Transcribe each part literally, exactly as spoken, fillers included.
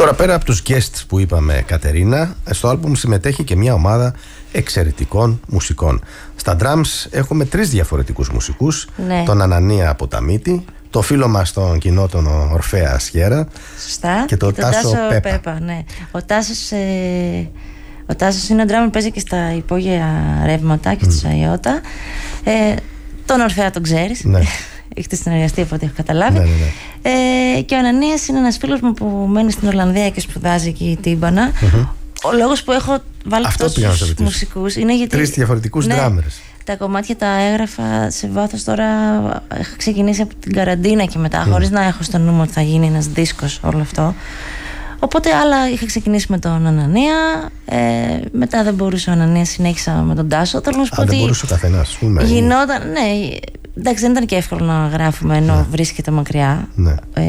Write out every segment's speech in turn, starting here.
Τώρα, πέρα από τους guests που είπαμε, Κατερίνα, στο άλμπουμ συμμετέχει και μια ομάδα εξαιρετικών μουσικών. Στα drums έχουμε τρεις διαφορετικούς μουσικούς. Ναι. Τον Ανανία από τα Μύτη, το φίλο μας τον κοινό τον Ορφέα Ασιέρα. Σωστά. Και τον και Τάσο, Τάσο Πέπα. Πέπα. Ναι. Ο Τάσος, ε, ο Τάσος είναι ο drummer που παίζει και στα υπόγεια ρεύματα και στη mm. Σαϊώτα. Ε, τον Ορφέα τον ξέρεις. Ναι. Έχετε συνεργαστεί από ό,τι έχω καταλάβει. Ναι, ναι, ναι. Ε, και ο Ανανίας είναι ένας φίλος μου που μένει στην Ολλανδία και σπουδάζει εκεί τύμπανα. Mm-hmm. Ο λόγος που έχω βάλει τόσους μουσικούς είναι γιατί. Τρεις διαφορετικούς ναι, ντράμερες. Τα κομμάτια τα έγραφα σε βάθος τώρα. Είχα ξεκινήσει από την καραντίνα και μετά, mm. χωρίς να έχω στο νου μου ότι θα γίνει ένας δίσκος όλο αυτό. Οπότε άλλα είχα ξεκινήσει με τον Ανανία. Ε, μετά δεν μπορούσε ο Ανανίας, συνέχισα με τον Τάσο. Θέλω να σου πω ότι. Δεν μπορούσε ο καθένας. Γινόταν. Ναι, εντάξει, δεν ήταν και εύκολο να γράφουμε ενώ ναι. βρίσκεται μακριά. Ναι. Ε,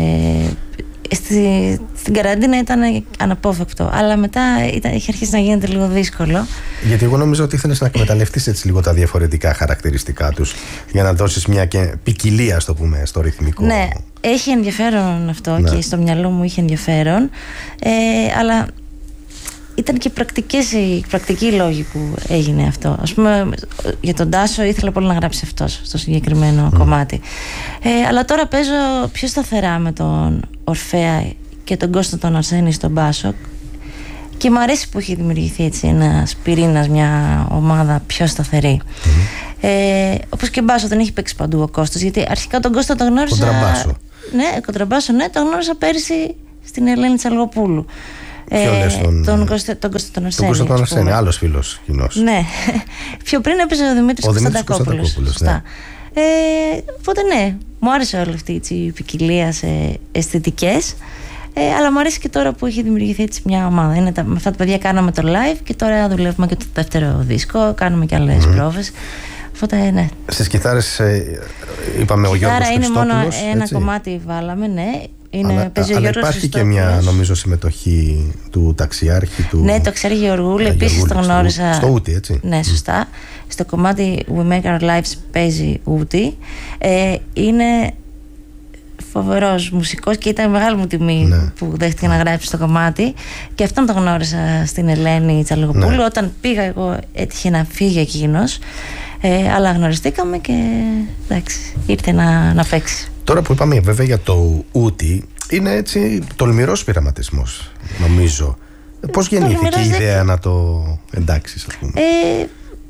στη, στην καραντίνα ήταν αναπόφευκτο. Αλλά μετά ήταν, είχε αρχίσει να γίνεται λίγο δύσκολο. Γιατί εγώ νομίζω ότι ήθελες να εκμεταλλευτείς έτσι λίγο τα διαφορετικά χαρακτηριστικά τους για να δώσεις μια και ποικιλία, στο πούμε, στο ρυθμικό. Ναι, έχει ενδιαφέρον αυτό ναι. και στο μυαλό μου είχε ενδιαφέρον. Ε, αλλά ήταν και πρακτικές, οι πρακτικοί λόγοι που έγινε αυτό. Ας πούμε, για τον Τάσο ήθελα πολύ να γράψει αυτός στο συγκεκριμένο mm. κομμάτι. Ε, αλλά τώρα παίζω πιο σταθερά με τον Ορφέα και τον Κώστα τον Αρσένη στον μπάσο. Και μου αρέσει που έχει δημιουργηθεί έτσι ένας πυρήνας, μια ομάδα πιο σταθερή. Mm. Ε, όπως και μπάσο δεν έχει παίξει παντού ο Κώστας, γιατί αρχικά τον Κώστα τον γνώρισα. Κοντραμπάσο. Ναι, κοντραμπάσο, ναι, τον γνώρισα πέρυσι στην Ελένη Τσαλγοπούλου. Ποιο ε, λες τον... τον Κώστα τον Κώστα τον Αρσένη. Τον Κώστα τον Αρσένη, άλλος φίλος κοινός. Ναι. Πιο πριν έπαιζε ο Δημήτρης Κωνσταντακόπουλος. Ναι. Ε, οπότε ναι, μου άρεσε όλη αυτή η ποικιλία σε αισθητικές. Ε, αλλά μου αρέσει και τώρα που έχει δημιουργηθεί έτσι μια ομάδα. Είναι τα, με αυτά τα παιδιά κάναμε το live και τώρα δουλεύουμε και το δεύτερο δίσκο. Κάνουμε και άλλες mm. πρόβες. Οπότε ναι. Στις κιθάρες ε, είπαμε ο Γιώργος Χριστόπουλος. Άρα είναι μόνο ένα έτσι. Κομμάτι βάλαμε, ναι. Είναι, αλλά, παίζει ο αλλά Γιώργος υπάρχει και μια νομίζω συμμετοχή του ταξιάρχη του. Ναι, το ξέρει Γεωργούλη, επίσης το γνώρισα. Στο Ούτι, έτσι. Ναι, σωστά. Mm. Στο κομμάτι We Make Our Lives παίζει Ούτι. Ε, είναι φοβερός μουσικός και ήταν μεγάλη μου τιμή ναι. που δέχτηκε να γράψει το κομμάτι. Και αυτόν το γνώρισα στην Ελένη Τσαλγοπούλου. Ναι. Όταν πήγα εγώ έτυχε να φύγει εκείνος. Ε, αλλά γνωριστήκαμε και εντάξει, ήρθε να, να παίξει. Τώρα που είπαμε βέβαια για το Ούτι, είναι έτσι τολμηρός πειραματισμός, νομίζω. Ε, Πώς γεννήθηκε η ιδέα δεν... να το εντάξεις, ας πούμε? Ε,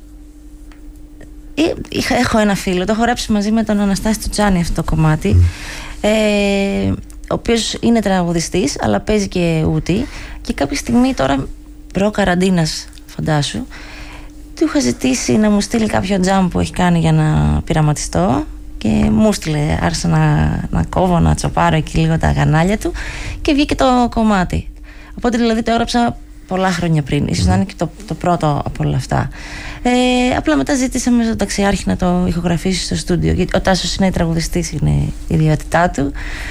είχα, έχω ένα φίλο, το έχω γράψει μαζί με τον Αναστάση Τουτζάνη αυτό το κομμάτι. Mm. Ε, ο οποίος είναι τραγουδιστής, αλλά παίζει και Ούτι. Και κάποια στιγμή τώρα, προ καραντίνας, φαντάσου, του είχα ζητήσει να μου στείλει κάποιο τζάμ που έχει κάνει για να πειραματιστώ. Και μου στείλε, άρχισα να, να κόβω, να τσοπάρω εκεί λίγο τα γανάλια του και βγήκε το κομμάτι. Οπότε δηλαδή το έγραψα πολλά χρόνια πριν. Ίσως να είναι και το, το πρώτο από όλα αυτά. Ε, απλά μετά ζήτησα με τον ταξιάρχη να το ηχογραφήσει στο στούντιο. Γιατί ο Τάσος είναι τραγουδιστής, είναι η ιδιότητά του.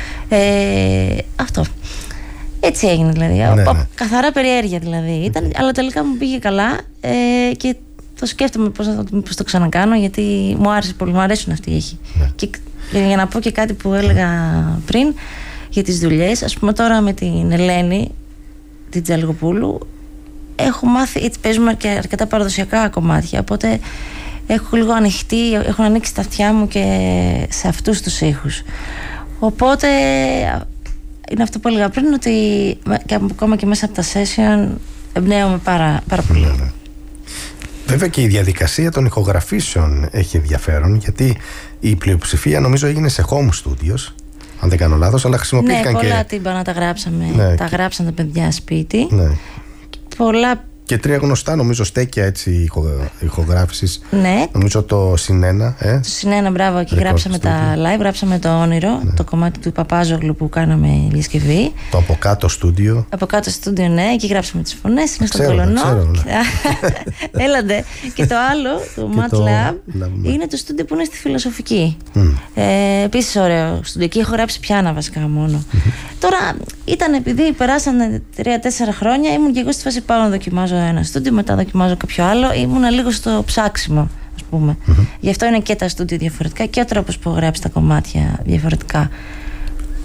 Ε, αυτό. Έτσι έγινε δηλαδή. Ναι, ναι. Καθαρά περιέργεια δηλαδή ήταν, okay. αλλά τελικά μου πήγε καλά ε, και το σκέφτομαι πώς θα το, πώς το ξανακάνω, γιατί μου άρεσε πολύ, μου αρέσουν αυτοί οι ήχοι. Yeah. Και για να πω και κάτι που έλεγα πριν για τις δουλειές, ας πούμε τώρα με την Ελένη την Τσαλγοπούλου έχω μάθει, έτσι παίζουμε και αρκετά παραδοσιακά κομμάτια, οπότε έχω λίγο ανοιχτεί, έχω ανοίξει τα αυτιά μου και σε αυτούς τους ήχους. Οπότε είναι αυτό που έλεγα πριν, ότι και ακόμα και μέσα από τα session εμπνέομαι πάρα, πάρα πολύ. Yeah. Βέβαια και η διαδικασία των ηχογραφήσεων έχει ενδιαφέρον, γιατί η πλειοψηφία νομίζω έγινε σε home studios, αν δεν κάνω λάθος, αλλά χρησιμοποιήθηκαν ναι, και... Ναι, πολλά τύμπανα τα γράψαμε, ναι, τα και... γράψαν τα παιδιά σπίτι. Ναι. Και πολλά... Και τρία γνωστά νομίζω στέκια έτσι ηχο... ηχογράφησης. Ναι. Νομίζω το Συνένα. Ε? Το Συνένα, μπράβο, εκεί γράψαμε τα live, γράψαμε το Όνειρο, ναι. το κομμάτι του Παπάζογλου που κάναμε Λισκευή. Το Από Κάτω στούντιο. Από Κάτω στούντιο, ναι, εκεί γράψαμε τις φωνές, είναι στον Κολονό. Έλαντε. Και το άλλο, το Mat Lab, είναι το στούντιο που είναι στη Φιλοσοφική. Mm. Ε, Επίσης ωραίο στούντιο. Εκεί έχω γράψει πιάνα βασικά μόνο. Mm-hmm. Τώρα ήταν επειδή περάσανε τρία τέσσερα χρόνια, ήμουν και εγώ στη φάση πάω να δοκιμάζω ένα στούντιο, μετά δοκιμάζω κάποιο άλλο. Ήμουνα λίγο στο ψάξιμο, ας πούμε. Mm-hmm. Γι' αυτό είναι και τα στούντιο διαφορετικά και ο τρόπος που έχω γράψει τα κομμάτια διαφορετικά.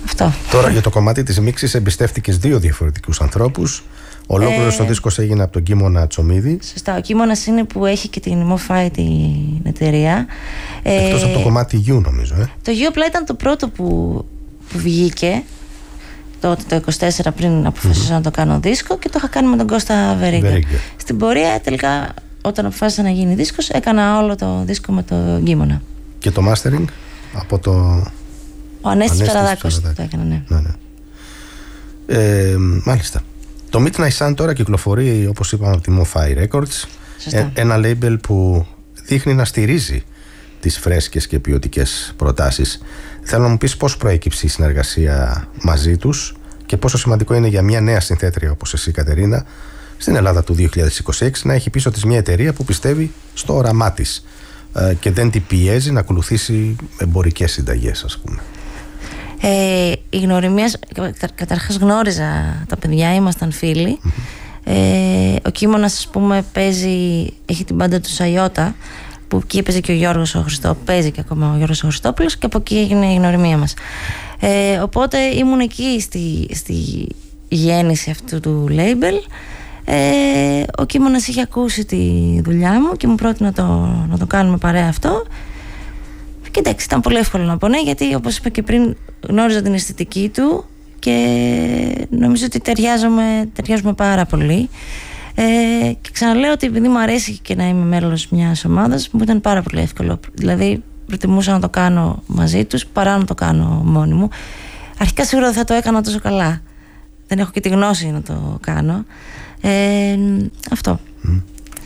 Αυτό. Τώρα για το κομμάτι της μίξης εμπιστεύτηκες δύο διαφορετικούς ανθρώπους. Ολόκληρος ε... ο δίσκος έγινε από τον Κίμωνα Τσομίδη. Σωστά, ο Κίμωνας είναι που έχει και την MoFi την εταιρεία. Εκτός ε... από το κομμάτι U νομίζω. Ε. Το U απλά ήταν το πρώτο που, που βγήκε τότε το είκοσι τέσσερα πριν αποφασίσω mm-hmm. να το κάνω δίσκο και το είχα κάνει με τον Κώστα Βερίγκα. Στην πορεία τελικά όταν αποφάσισα να γίνει δίσκος έκανα όλο το δίσκο με τον Κίμωνα. Και το mastering από το... Ο Ανέστης Παραδάκος το έκανα, ναι. ναι, ναι. Ε, μάλιστα. Το Midnight Sun τώρα κυκλοφορεί, όπως είπαμε, από τη MoFi Records. Ε, ένα label που δείχνει να στηρίζει τις φρέσκες και ποιοτικές προτάσεις. Θέλω να μου πεις πώς προέκυψε η συνεργασία μαζί τους και πόσο σημαντικό είναι για μια νέα συνθέτρια όπως εσύ, Κατερίνα, στην Ελλάδα του δύο χιλιάδες είκοσι έξι να έχει πίσω της μια εταιρεία που πιστεύει στο όραμά της ε, και δεν την πιέζει να ακολουθήσει εμπορικές συνταγές, ας πούμε. Ε, η γνωριμία, καταρχάς γνώριζα τα παιδιά, ήμασταν φίλοι. Mm-hmm. ε, ο Κίμωνας, ας πούμε, παίζει, έχει την μπάντα του Σαϊώτα που εκεί έπαιζε και ο Γιώργος ο Χριστό, παίζει και ακόμα ο Γιώργος ο Χριστόπουλος και από εκεί έγινε η γνωριμία μας. ε, οπότε ήμουν εκεί στη, στη γέννηση αυτού του label. ε, ο Κίμωνας είχε ακούσει τη δουλειά μου και μου πρότεινε να το, να το κάνουμε παρέα αυτό. Και εντάξει, ήταν πολύ εύκολο να πω ναι, γιατί όπως είπα και πριν γνώριζα την αισθητική του και νομίζω ότι ταιριάζουμε, ταιριάζουμε πάρα πολύ. Ε, και ξαναλέω ότι επειδή μου αρέσει και να είμαι μέλος μιας ομάδας, μου ήταν πάρα πολύ εύκολο. Δηλαδή προτιμούσα να το κάνω μαζί τους παρά να το κάνω μόνη μου. Αρχικά σίγουρα δεν θα το έκανα τόσο καλά. Δεν έχω και τη γνώση να το κάνω. Ε, αυτό. Mm.